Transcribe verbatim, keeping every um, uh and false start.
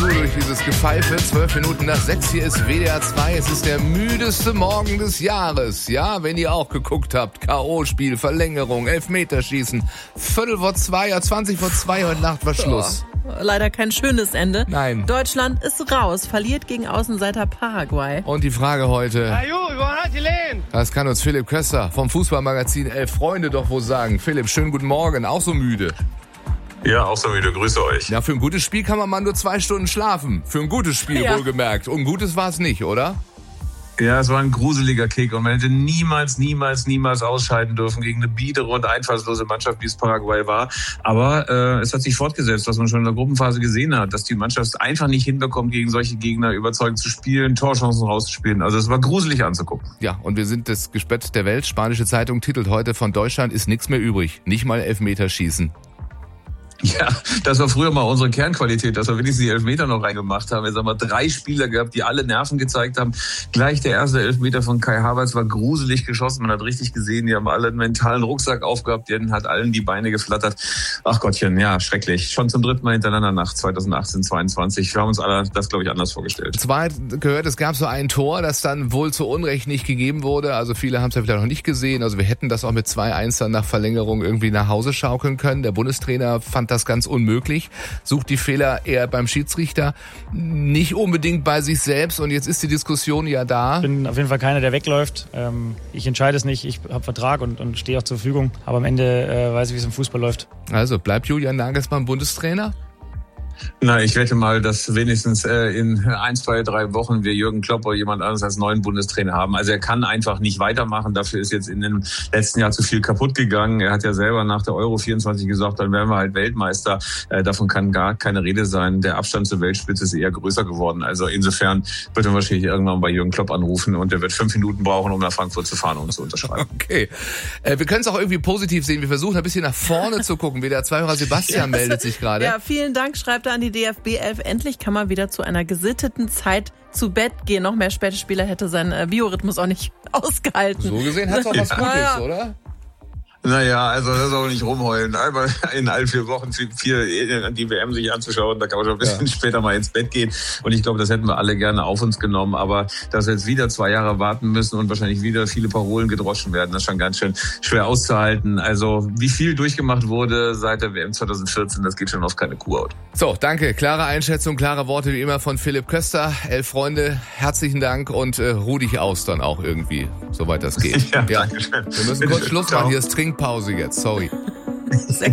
zu durch dieses Gepfeife. Zwölf Minuten nach sechs, hier ist W D R zwei. Es ist der müdeste Morgen des Jahres. Ja, wenn ihr auch geguckt habt. K O-Spiel, Verlängerung, Elfmeterschießen. Viertel vor zwei, ja zwanzig vor zwei, heute Nacht war Schluss. Oh, leider kein schönes Ende. Nein. Deutschland ist raus, verliert gegen Außenseiter Paraguay. Und die Frage heute, Ja, gut, woran hat die Lehen? das kann uns Philipp Köster vom Fußballmagazin Elf Freunde doch wohl sagen. Philipp, schönen guten Morgen, auch so müde. Ja, auch so müde, grüße euch. Ja, für ein gutes Spiel kann man mal nur zwei Stunden schlafen. Für ein gutes Spiel, Ja. wohlgemerkt. Und gutes war es nicht, oder? Ja, es war ein gruseliger Kick und man hätte niemals, niemals, niemals ausscheiden dürfen gegen eine biedere und einfallslose Mannschaft, wie es Paraguay war. Aber äh, es hat sich fortgesetzt, was man schon in der Gruppenphase gesehen hat, dass die Mannschaft es einfach nicht hinbekommt, gegen solche Gegner überzeugend zu spielen, Torchancen rauszuspielen. Also es war gruselig anzugucken. Ja, und wir sind das Gespött der Welt. Spanische Zeitung titelt heute, von Deutschland ist nichts mehr übrig. Nicht mal Elfmeterschießen. Ja, das war früher mal unsere Kernqualität, dass wir wenigstens die Elfmeter noch reingemacht haben. Jetzt haben wir drei Spieler gehabt, die alle Nerven gezeigt haben. Gleich der erste Elfmeter von Kai Havertz war gruselig geschossen. Man hat richtig gesehen, die haben alle einen mentalen Rucksack aufgehabt, denen hat allen die Beine geflattert. Ach Gottchen, ja, schrecklich. Schon zum dritten Mal hintereinander nach zweitausendachtzehn, zweiundzwanzig. Wir haben uns alle das, glaube ich, anders vorgestellt. Zwar gehört, es gab so ein Tor, das dann wohl zu Unrecht nicht gegeben wurde. Also viele haben es ja vielleicht noch nicht gesehen. Also wir hätten das auch mit zwei eins dann nach Verlängerung irgendwie nach Hause schaukeln können. Der Bundestrainer fand das ganz unmöglich, sucht die Fehler eher beim Schiedsrichter, nicht unbedingt bei sich selbst. Und jetzt ist die Diskussion ja da. Ich bin auf jeden Fall keiner, der wegläuft. Ich entscheide es nicht, ich habe Vertrag und, und stehe auch zur Verfügung. Aber am Ende äh, weiß ich, wie es im Fußball läuft. Also bleibt Julian Nagelsmann Bundestrainer? Na, ich wette mal, dass wenigstens äh, in ein, zwei, drei Wochen wir Jürgen Klopp oder jemand anderes als neuen Bundestrainer haben. Also er kann einfach nicht weitermachen. Dafür ist jetzt in dem letzten Jahr zu viel kaputt gegangen. Er hat ja selber nach der Euro vierundzwanzig gesagt, dann werden wir halt Weltmeister. Äh, davon kann gar keine Rede sein. Der Abstand zur Weltspitze ist eher größer geworden. Also insofern wird er wahrscheinlich irgendwann bei Jürgen Klopp anrufen und er wird fünf Minuten brauchen, um nach Frankfurt zu fahren und zu unterschreiben. Okay. Äh, wir können es auch irgendwie positiv sehen. Wir versuchen ein bisschen nach vorne zu gucken. W D R zwei-Hörer Sebastian ja, meldet sich gerade. Ja, vielen Dank, schreibt er an die D F B elf. Endlich kann man wieder zu einer gesitteten Zeit zu Bett gehen. Noch mehr späte Spieler hätte sein äh, Biorhythmus auch nicht ausgehalten. So gesehen hat es auch was ja. Gutes, ja. oder? Naja, also das ist auch nicht rumheulen. Einmal in allen vier Wochen vier, die W M sich anzuschauen, da kann man schon ein bisschen ja. später mal ins Bett gehen. Und ich glaube, das hätten wir alle gerne auf uns genommen. Aber dass wir jetzt wieder zwei Jahre warten müssen und wahrscheinlich wieder viele Parolen gedroschen werden, das ist schon ganz schön schwer auszuhalten. Also wie viel durchgemacht wurde seit der W M zwanzig vierzehn, das geht schon auf keine Kuhhaut. So, danke. Klare Einschätzung, klare Worte wie immer von Philipp Köster. Elf Freunde, herzlichen Dank und äh, ruh dich aus dann auch irgendwie, soweit das geht. Ja, ja. Danke schön. Wir müssen kurz Schluss machen, hier ist Trinkpause jetzt, sorry.